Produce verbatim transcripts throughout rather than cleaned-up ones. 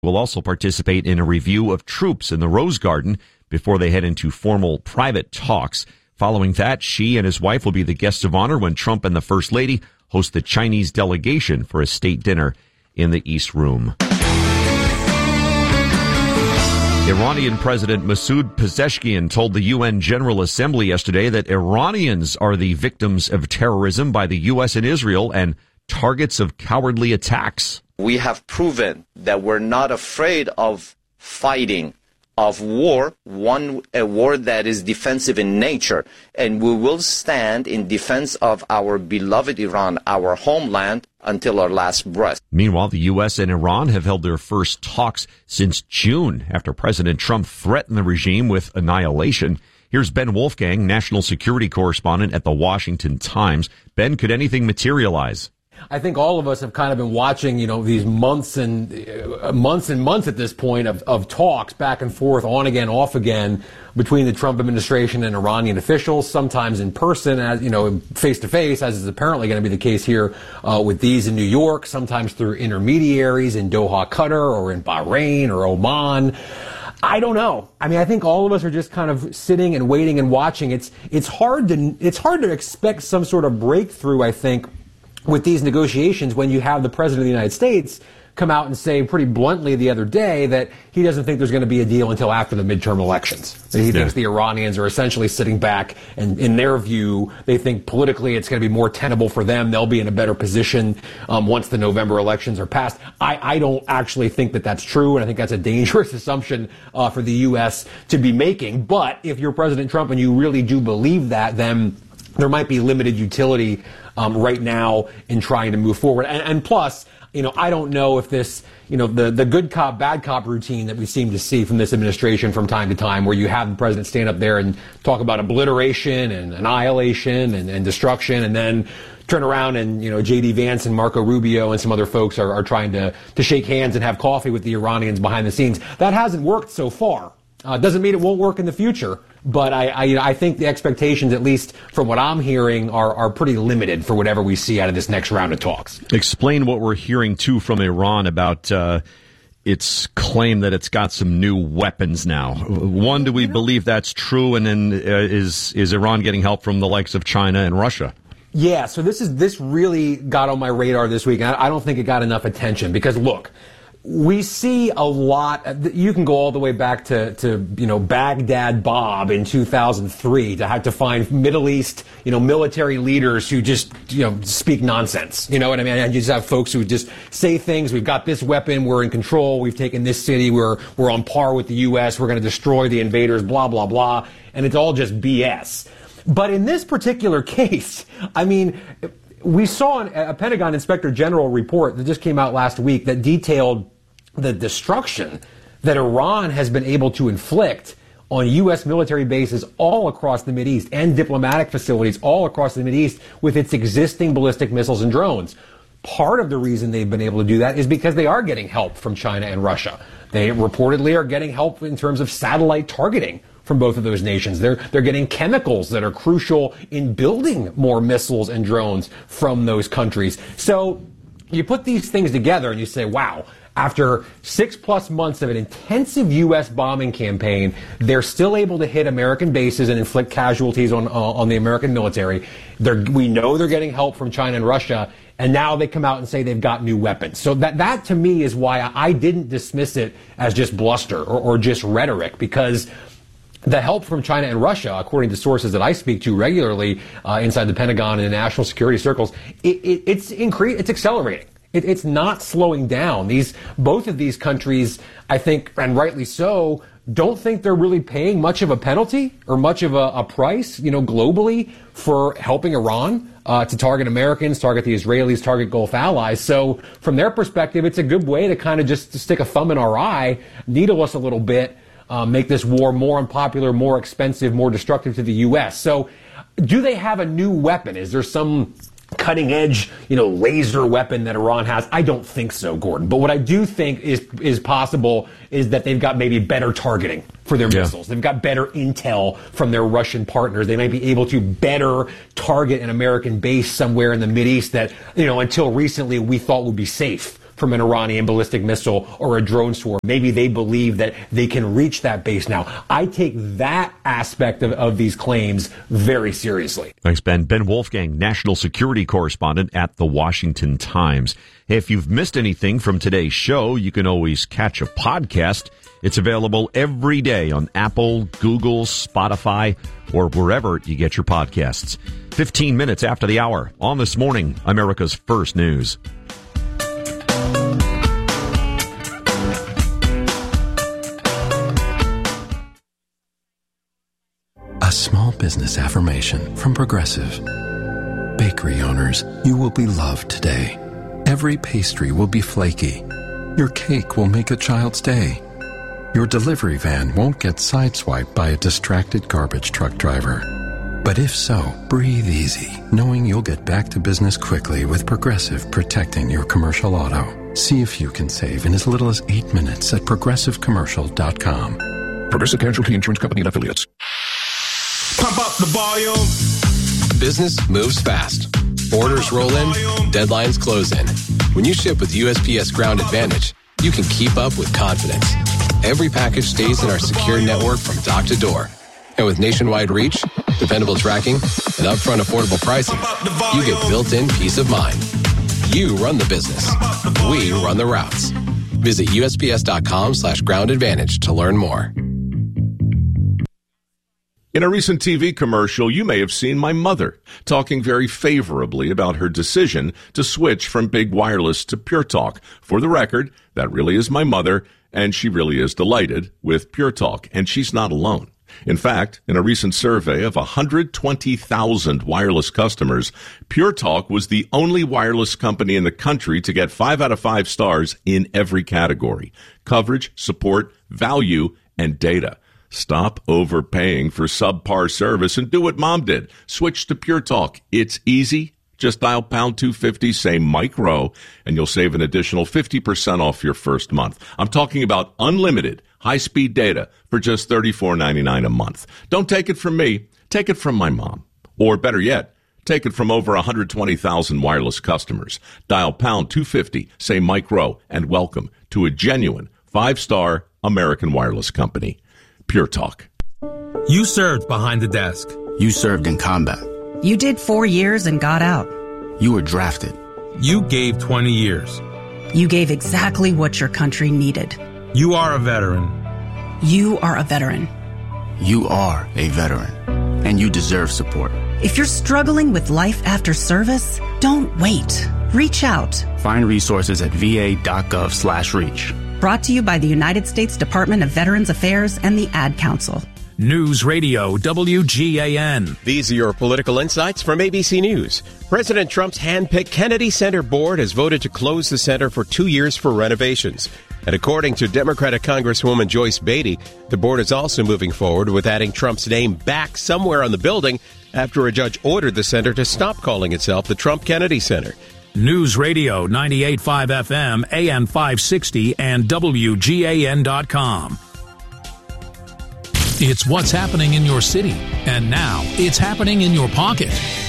will also participate in a review of troops in the Rose Garden before they head into formal private talks. Following that, Xi and his wife will be the guests of honor when Trump and the First Lady host the Chinese delegation for a state dinner in the East Room. Iranian President Masoud Pezeshkian told the U N General Assembly yesterday that Iranians are the victims of terrorism by the U S and Israel and targets of cowardly attacks. We have proven that we're not afraid of fighting, of war, one a war that is defensive in nature, and we will stand in defense of our beloved Iran, our homeland, until our last breath. Meanwhile, the U S and Iran have held their first talks since June after President Trump threatened the regime with annihilation. Here's Ben Wolfgang, national security correspondent at the Washington Times. Ben, could anything materialize? I think all of us have kind of been watching, you know, these months and uh, months and months at this point of, of talks back and forth, on again, off again, between the Trump administration and Iranian officials, sometimes in person, as you know, face to face, as is apparently going to be the case here uh, with these in New York, sometimes through intermediaries in Doha, Qatar, or in Bahrain or Oman. I don't know. I mean, I think all of us are just kind of sitting and waiting and watching. It's it's hard to it's hard to expect some sort of breakthrough, I think, with these negotiations when you have the President of the United States come out and say pretty bluntly the other day that he doesn't think there's going to be a deal until after the midterm elections. That he yeah. thinks the Iranians are essentially sitting back, and in their view, they think politically it's going to be more tenable for them. They'll be in a better position um, once the November elections are passed. I, I don't actually think that that's true, and I think that's a dangerous assumption uh, for the U S to be making. But if you're President Trump and you really do believe that, then there might be limited utility um, right now in trying to move forward. And, and plus, you know, I don't know if this, you know, the, the good cop, bad cop routine that we seem to see from this administration from time to time, where you have the president stand up there and talk about obliteration and annihilation and, and destruction, and then turn around and, you know, J D Vance and Marco Rubio and some other folks are, are trying to, to shake hands and have coffee with the Iranians behind the scenes. That hasn't worked so far. Uh, doesn't mean it won't work in the future, but I, I, I think the expectations, at least from what I'm hearing, are, are pretty limited for whatever we see out of this next round of talks. Explain what we're hearing, too, from Iran about uh, its claim that it's got some new weapons now. One, do we believe that's true? And then uh, is is Iran getting help from the likes of China and Russia? Yeah, so this is this really got on my radar this week, and I, I don't think it got enough attention because, look, we see a lot. You can go all the way back to, to you know, Baghdad Bob in two thousand three to have to find Middle East, you know, military leaders who just, you know, speak nonsense. You know what I mean? And you just have folks who just say things. We've got this weapon. We're in control. We've taken this city. We're we're on par with the U S. We're going to destroy the invaders. Blah blah blah. And it's all just B S. But in this particular case, I mean, we saw a Pentagon Inspector General report that just came out last week that detailed the destruction that Iran has been able to inflict on U S military bases all across the Mideast and diplomatic facilities all across the Mideast with its existing ballistic missiles and drones. Part of the reason they've been able to do that is because they are getting help from China and Russia. They reportedly are getting help in terms of satellite targeting from both of those nations. They're they're getting chemicals that are crucial in building more missiles and drones from those countries. So you put these things together and you say, wow, after six plus months of an intensive U S bombing campaign, they're still able to hit American bases and inflict casualties on uh, on the American military. They're, we know they're getting help from China and Russia, and now they come out and say they've got new weapons. So that that to me is why I didn't dismiss it as just bluster or, or just rhetoric, because the help from China and Russia, according to sources that I speak to regularly uh, inside the Pentagon and in national security circles, it, it, it's incre- it's accelerating. It, it's not slowing down. These both of these countries, I think, and rightly so, don't think they're really paying much of a penalty or much of a, a price, you know, globally for helping Iran uh, to target Americans, target the Israelis, target Gulf allies. So from their perspective, it's a good way to kind of just stick a thumb in our eye, needle us a little bit, uh, make this war more unpopular, more expensive, more destructive to the U S. So do they have a new weapon? Is there some cutting edge, you know, laser weapon that Iran has? I don't think so, Gordon. But what I do think is is possible is that they've got maybe better targeting for their yeah. missiles. They've got better intel from their Russian partners. They might be able to better target an American base somewhere in the Mideast that, you know, until recently we thought would be safe from an Iranian ballistic missile or a drone swarm. Maybe they believe that they can reach that base now. I take that aspect of, of these claims very seriously. Thanks, Ben. Ben Wolfgang, national security correspondent at The Washington Times. Hey, if you've missed anything from today's show, you can always catch a podcast. It's available every day on Apple, Google, Spotify, or wherever you get your podcasts. fifteen minutes after the hour on This Morning, America's First News. A small business affirmation from Progressive. Bakery owners, you will be loved today. Every pastry will be flaky. Your cake will make a child's day. Your delivery van won't get sideswiped by a distracted garbage truck driver. But if so, breathe easy, knowing you'll get back to business quickly with Progressive protecting your commercial auto. See if you can save in as little as eight minutes at progressive commercial dot com. Progressive Casualty Insurance Company and Affiliates. Pump up the volume. Business moves fast. Orders roll in, deadlines close in. When you ship with U S P S Ground Advantage, you can keep up with confidence. Every package stays in our secure network from dock to door. And with nationwide reach, dependable tracking, and upfront affordable pricing, you get built-in peace of mind. You run the business. We run the routes. Visit usps.com slash ground advantage to learn more. In a recent T V commercial, you may have seen my mother talking very favorably about her decision to switch from big wireless to Pure Talk. For the record, that really is my mother, and she really is delighted with Pure Talk, and she's not alone. In fact, in a recent survey of one hundred twenty thousand wireless customers, Pure Talk was the only wireless company in the country to get five out of five stars in every category: coverage, support, value, and data. Stop overpaying for subpar service and do what Mom did. Switch to Pure Talk. It's easy. Just dial pound two fifty, say Mike Rowe, and you'll save an additional fifty percent off your first month. I'm talking about unlimited high-speed data for just thirty-four ninety-nine a month. Don't take it from me. Take it from my mom. Or better yet, take it from over one hundred twenty thousand wireless customers. Dial pound two fifty, say Mike Rowe, and welcome to a genuine five-star American wireless company. Pure Talk. You served behind the desk. You served in combat. You did four years and got out. You were drafted. You gave twenty years. You gave exactly what your country needed. You are a veteran. You are a veteran. You are a veteran, and you deserve support. If you're struggling with life after service, don't wait. Reach out. Find resources at va.gov slash reach. Brought to you by the United States Department of Veterans Affairs and the Ad Council. News Radio W G A N. These are your political insights from A B C News. President Trump's hand-picked Kennedy Center board has voted to close the center for two years for renovations. And according to Democratic Congresswoman Joyce Beatty, the board is also moving forward with adding Trump's name back somewhere on the building after a judge ordered the center to stop calling itself the Trump Kennedy Center. News Radio ninety-eight point five F M, A M five sixty, and W G A N dot com. It's what's happening in your city. And now, it's happening in your pocket.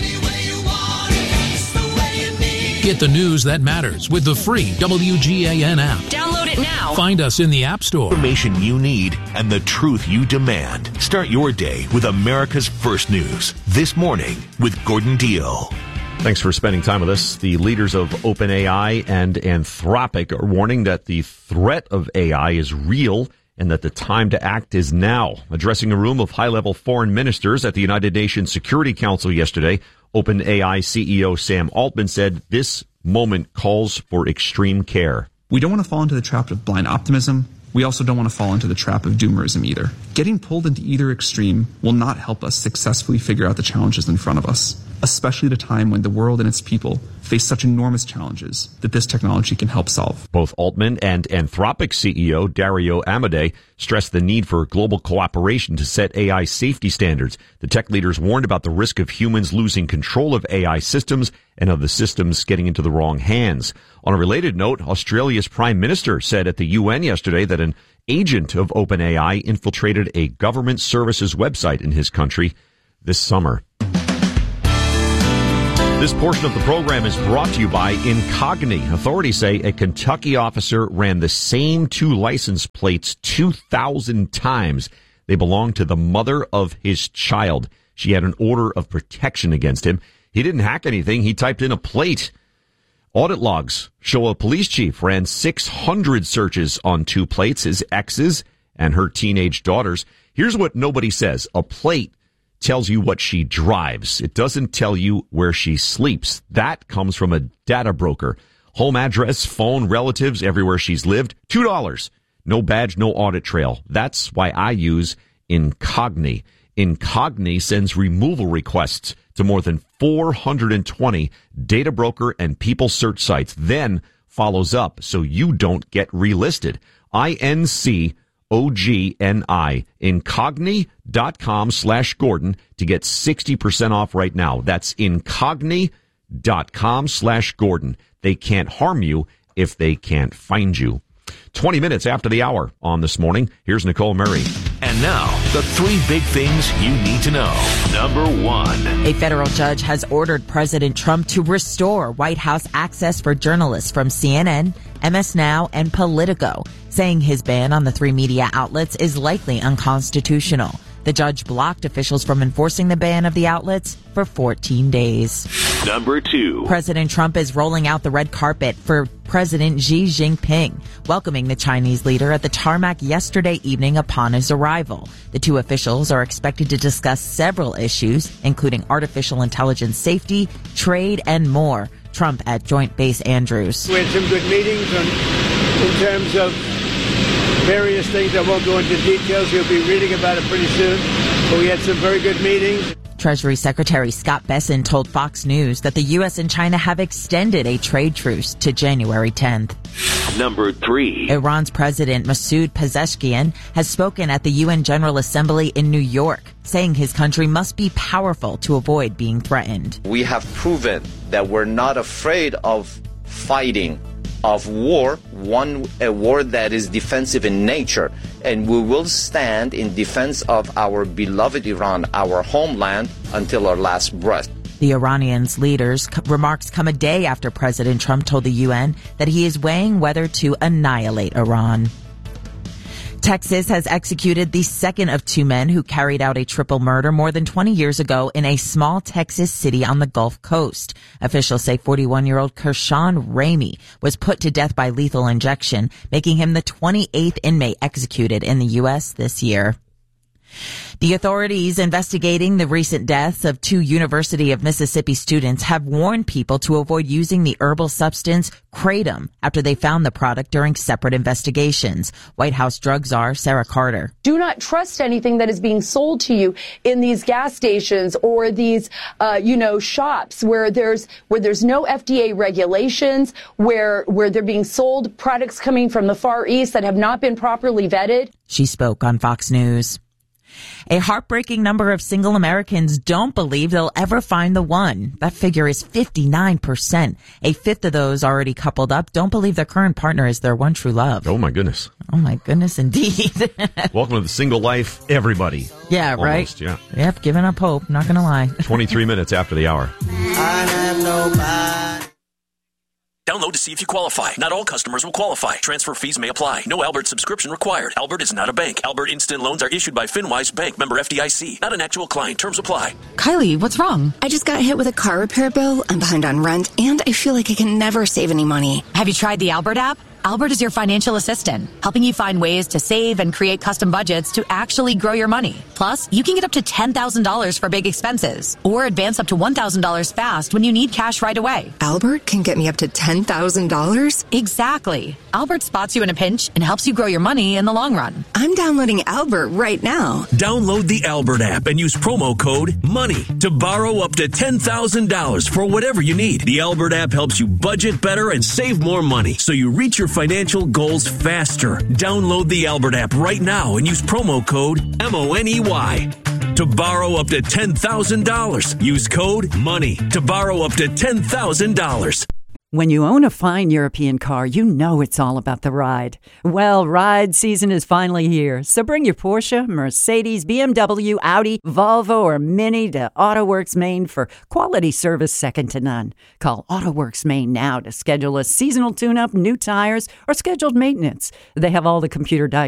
Get the news that matters with the free W G A N app. Download it now. Find us in the App Store. Information you need and the truth you demand. Start your day with America's First News. This Morning with Gordon Deal. Thanks for spending time with us. The leaders of OpenAI and Anthropic are warning that the threat of A I is real and that the time to act is now. Addressing a room of high-level foreign ministers at the United Nations Security Council yesterday, OpenAI C E O Sam Altman said this moment calls for extreme care. We don't want to fall into the trap of blind optimism. We also don't want to fall into the trap of doomerism either. Getting pulled into either extreme will not help us successfully figure out the challenges in front of us, especially at a time when the world and its people face such enormous challenges that this technology can help solve. Both Altman and Anthropic C E O Dario Amodei stressed the need for global cooperation to set A I safety standards. The tech leaders warned about the risk of humans losing control of A I systems and of the systems getting into the wrong hands. On a related note, Australia's Prime Minister said at the U N yesterday that an agent of OpenAI infiltrated a government services website in his country this summer. This portion of the program is brought to you by Incogni. Authorities say a Kentucky officer ran the same two license plates two thousand times. They belonged to the mother of his child. She had an order of protection against him. He didn't hack anything. He typed in a plate. Audit logs show a police chief ran six hundred searches on two plates, his ex's and her teenage daughters. Here's what nobody says. A plate tells you what she drives. It doesn't tell you where she sleeps. That comes from a data broker. Home address, phone, relatives, everywhere she's lived. two dollars. No badge, no audit trail. That's why I use Incogni. Incogni sends removal requests to more than four hundred twenty data broker and people search sites, then follows up so you don't get relisted. I N C O G N I. Incogni.com slash Gordon to get sixty percent off right now. That's Incogni.com slash Gordon. They can't harm you if they can't find you. twenty minutes after the hour on This Morning, here's Nicole Murray. And now, the three big things you need to know. Number one. A federal judge has ordered President Trump to restore White House access for journalists from C N N, M S Now, and Politico, saying his ban on the three media outlets is likely unconstitutional. The judge blocked officials from enforcing the ban of the outlets for fourteen days. Number two. President Trump is rolling out the red carpet for President Xi Jinping, welcoming the Chinese leader at the tarmac yesterday evening upon his arrival. The two officials are expected to discuss several issues, including artificial intelligence safety, trade, and more. Trump at Joint Base Andrews. We had some good meetings on, in terms of various things. I won't go into details. You'll be reading about it pretty soon. But we had some very good meetings. Treasury Secretary Scott Bessent told Fox News that the U S and China have extended a trade truce to January tenth. Number three. Iran's President Masoud Pezeshkian has spoken at the U N General Assembly in New York, saying his country must be powerful to avoid being threatened. We have proven that we're not afraid of fighting, of war, one a war that is defensive in nature, and we will stand in defense of our beloved Iran, our homeland, until our last breath. The Iranians' leader's remarks come a day after President Trump told the U N that he is weighing whether to annihilate Iran. Texas has executed the second of two men who carried out a triple murder more than twenty years ago in a small Texas city on the Gulf Coast. Officials say forty-one-year-old Kershawn Ramey was put to death by lethal injection, making him the twenty-eighth inmate executed in the U S this year. The authorities investigating the recent deaths of two University of Mississippi students have warned people to avoid using the herbal substance Kratom after they found the product during separate investigations. White House drug czar Sarah Carter. Do not trust anything that is being sold to you in these gas stations or these, uh, you know, shops where there's where there's no F D A regulations, where where they're being sold products coming from the Far East that have not been properly vetted. She spoke on Fox News. A heartbreaking number of single Americans don't believe they'll ever find the one. That figure is fifty-nine percent. A fifth of those already coupled up don't believe their current partner is their one true love. Oh, my goodness. Oh, my goodness, indeed. Welcome to the single life, everybody. Yeah, Almost, right? Yeah. Yep, giving up hope, not going to lie. twenty-three minutes after the hour. I have nobody. Download to see if you qualify. Not all customers will qualify. Transfer fees may apply. No Albert subscription required. Albert is not a bank. Albert Instant Loans are issued by FinWise Bank, member F D I C. Not an actual client. Terms apply. Kylie, what's wrong? I just got hit with a car repair bill. I'm behind on rent, and I feel like I can never save any money. Have you tried the Albert app? Albert is your financial assistant, helping you find ways to save and create custom budgets to actually grow your money. Plus, you can get up to ten thousand dollars for big expenses, or advance up to one thousand dollars fast when you need cash right away. Albert can get me up to ten thousand dollars? Exactly. Albert spots you in a pinch and helps you grow your money in the long run. I'm downloading Albert right now. Download the Albert app and use promo code MONEY to borrow up to ten thousand dollars for whatever you need. The Albert app helps you budget better and save more money, so you reach your financial goals faster. Download the Albert app right now and use promo code M O N E Y to borrow up to ten thousand dollars. Use code MONEY to borrow up to ten thousand dollars. When you own a fine European car, you know it's all about the ride. Well, ride season is finally here, so bring your Porsche, Mercedes, B M W, Audi, Volvo, or Mini to AutoWorks Maine for quality service second to none. Call AutoWorks Maine now to schedule a seasonal tune-up, new tires, or scheduled maintenance. They have all the computer diagnostics